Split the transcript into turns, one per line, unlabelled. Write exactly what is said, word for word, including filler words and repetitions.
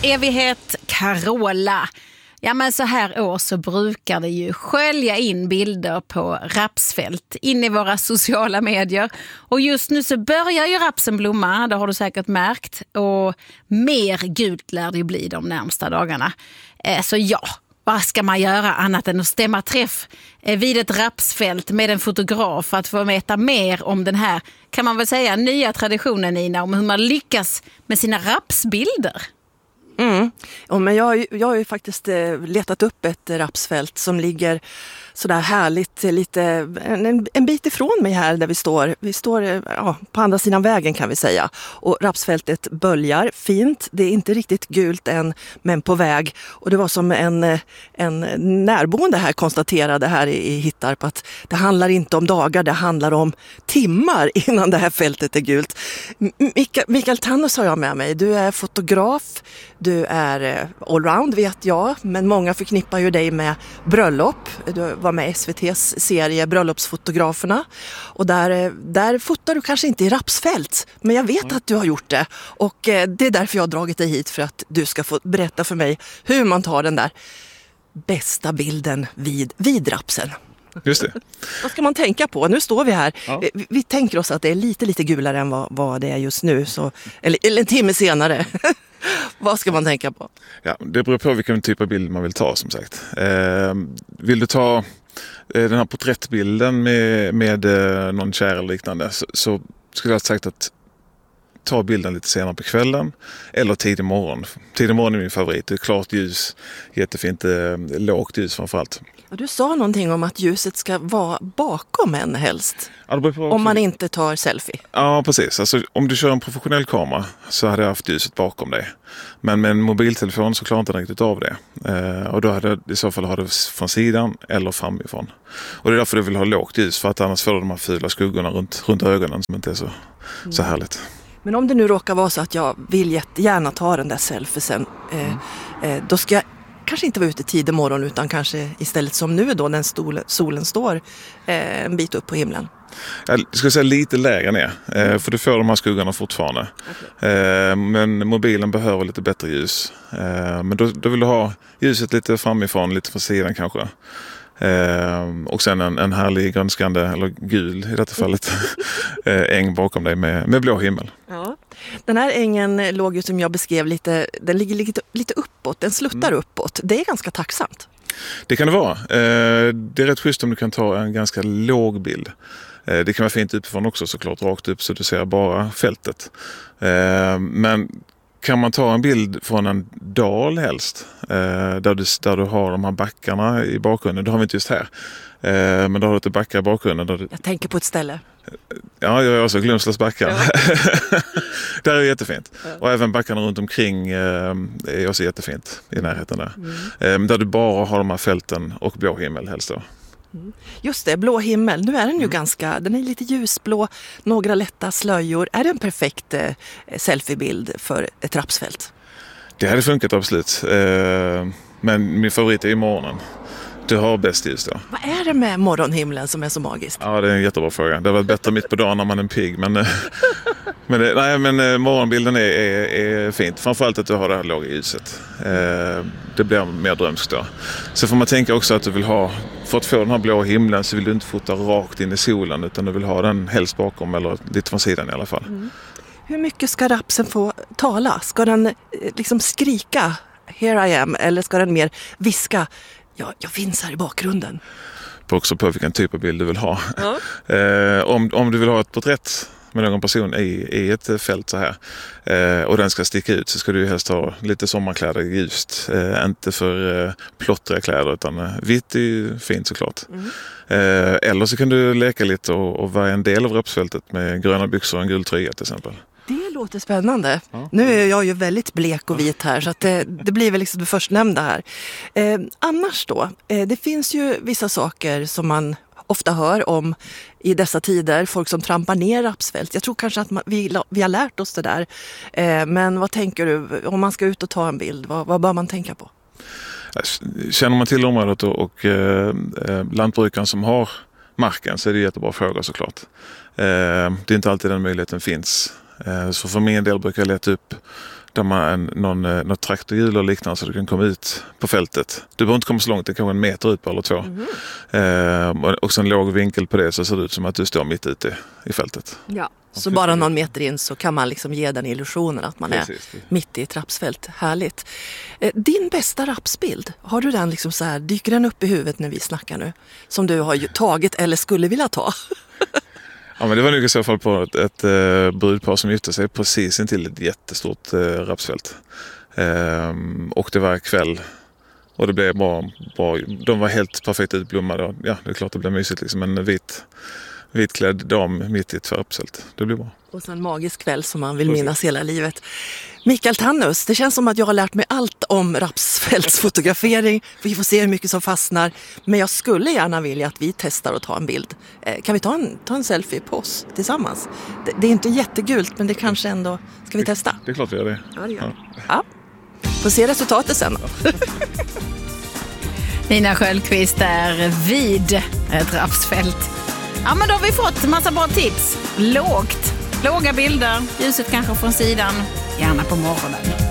evighet, Carola. Ja, men så här år så brukar det ju skölja in bilder på rapsfält in i våra sociala medier. Och just nu så börjar ju rapsen blomma, det har du säkert märkt. Och mer gult lär det bli de närmsta dagarna. Eh, så ja, vad ska man göra annat än att stämma träff eh, vid ett rapsfält med en fotograf för att få veta mer om den här, kan man väl säga, nya traditionen, Nina, om hur man lyckas med sina rapsbilder.
Mm. Ja, men jag, har ju, jag har ju faktiskt eh, letat upp ett eh, rapsfält som ligger sådär härligt lite en, en bit ifrån mig här där vi står. Vi står eh, ja, på andra sidan vägen kan vi säga. Och rapsfältet böljar fint. Det är inte riktigt gult än, men på väg. Och det var som en, en närboende här konstaterade här i, i Hittarp att det handlar inte om dagar, det handlar om timmar innan det här fältet är gult. Mikael, Mikael Tannus har jag med mig. Du är fotograf. Du är allround vet jag, men många förknippar ju dig med bröllop. Du var med i S V T:s serie Bröllopsfotograferna och där, där fotar du kanske inte i rapsfält, men jag vet att du har gjort det och det är därför jag har dragit dig hit för att du ska få berätta för mig hur man tar den där bästa bilden vid, vid rapsen.
Just det.
Vad ska man tänka på? Nu står vi här.
Ja.
Vi, vi tänker oss att det är lite, lite gulare än vad, vad det är just nu. Så, eller, eller en timme senare. Vad ska man tänka på?
Ja, det beror på vilken typ av bild man vill ta som sagt. Eh, vill du ta eh, den här porträttbilden med, med eh, någon kär eller liknande så, så skulle jag ha sagt att ta bilden lite senare på kvällen eller tidig morgon. Tidig morgon är min favorit. Det är klart ljus, jättefint, eh, lågt ljus framförallt.
Du sa någonting om att ljuset ska vara bakom en helst.
Ja, det beror på
om man inte tar selfie.
Ja, precis. Alltså, om du kör en professionell kamera så hade jag haft ljuset bakom dig. Men med en mobiltelefon så klarar inte den riktigt av det. Eh, och då hade jag i så fall ha det från sidan eller framifrån. Och det är därför du vill ha lågt ljus, för att annars får du de här fula skuggorna runt, runt ögonen som inte är så, mm. så härligt.
Men om det nu råkar vara så att jag vill jättegärna ta den där selfiesen, eh, mm. eh, då ska jag kanske inte vara ute tidig morgon utan kanske istället som nu då när solen, solen står eh, en bit upp på himlen.
Jag ska säga lite lägre ner, eh, för du får de här skuggorna fortfarande. Okay. Eh, men mobilen behöver lite bättre ljus. Eh, men då, då vill du ha ljuset lite framifrån, lite från sidan kanske. Eh, och sen en, en härlig grönskande, eller gul i detta fallet, eh, äng bakom dig med, med blå himmel. Ja.
Den här ängen låg ju som jag beskrev lite, den ligger lite, lite uppåt, den sluttar mm. uppåt. Det är ganska tacksamt.
Det kan det vara. Eh, det är rätt schysst om du kan ta en ganska låg bild. Eh, det kan vara fint uppifrån också såklart, rakt upp så du ser bara fältet. Eh, men kan man ta en bild från en dal helst, eh, där, du, där du har de här backarna i bakgrunden, det har vi inte just här. Eh, men då har du lite backar i bakgrunden. Där du...
Jag tänker på ett ställe.
Ja, jag är också Glömslas backar. Ja. Där är det jättefint. Ja. Och även backarna runt omkring eh, är också jättefint i närheten där. Mm. Eh, där du bara har de här fälten och blå himmel helst då.
Mm. Just det, blå himmel. Nu är den ju mm. ganska, den är lite ljusblå, några lätta slöjor. Är det en perfekt eh, selfiebild för ett rapsfält?
Det hade funkat absolut. Eh, men min favorit är ju morgonen. Du har bäst ljus då.
Vad är det med morgonhimlen som är så magiskt?
Ja, det är en jättebra fråga. Det har varit bättre mitt på dagen när man är en pigg. Men, men, det, nej, men morgonbilden är, är, är fint. Framförallt att du har det här låga ljuset. Eh, det blir mer drömskt då. Så får man tänka också att du vill ha, för att få den här blå himlen så vill du inte fota rakt in i solen utan du vill ha den helst bakom eller lite från sidan i alla fall. Mm.
Hur mycket ska rapsen få tala? Ska den liksom skrika "Here I am" eller ska den mer viska "Ja, jag finns här i bakgrunden"?
På också på vilken typ av bild du vill ha. Ja. eh, om, om du vill ha ett porträtt med någon person i, i ett fält så här eh, och den ska sticka ut så ska du helst ha lite sommarkläder ljust. Eh, inte för eh, plottriga kläder utan eh, vitt är ju fint såklart. Mm. Eh, eller så kan du leka lite och, och vara en del av rapsfältet med gröna byxor och en gul tröja till exempel.
Det låter spännande. Ja. Nu är jag ju väldigt blek och vit här så att det, det blir väl liksom det förstnämnda här. Eh, annars då, eh, det finns ju vissa saker som man ofta hör om i dessa tider. Folk som trampar ner rapsfält. Jag tror kanske att man, vi, vi har lärt oss det där. Eh, men vad tänker du om man ska ut och ta en bild? Vad, vad bör man tänka på?
Känner man till området och, och eh, lantbrukaren som har marken så är det jättebra fråga såklart. Eh, det är inte alltid den möjligheten finns. Så för min del brukar jag leta upp där man någon, något traktorhjul och liknande så du kan komma ut på fältet. Du behöver inte komma så långt, det kan vara en meter ut eller två. Mm. Eh, och så en låg vinkel på det så ser det ut som att du står mitt ute i fältet.
Ja. Så bara någon meter in så kan man liksom ge den illusionen att man Precis. är mitt i ett rapsfält. Härligt. Din bästa rapsbild, har du den liksom så här, dyker den upp i huvudet när vi snackar nu? Som du har tagit eller skulle vilja ta?
Ja, men det var nog i så fall på ett, ett uh, brudpar som gifte sig precis intill ett jättestort uh, rapsfält. Um, och det var kväll och det blev bra, bra. De var helt perfekt utblommade. Ja, det är klart det blev mysigt liksom. En vit, vitklädd dam mitt i ett rapsfält. Det blir bra.
Och så en magisk kväll som man vill minnas hela livet. Mikael Tannus, det känns som att jag har lärt mig allt om rapsfältsfotografering. Vi får se hur mycket som fastnar. Men jag skulle gärna vilja att vi testar att ta en bild. Eh, kan vi ta en, ta en selfie på oss tillsammans? Det, det är inte jättegult, men det kanske ändå... Ska vi testa?
Det är klart vi gör det.
Ja, det gör. Ja. Ja. Får se resultatet sen.
Nina Sköldqvist är vid ett rapsfält. Ja, men då har vi fått en massa bra tips. Lågt. Låga bilder, ljuset kanske från sidan, gärna på morgonen.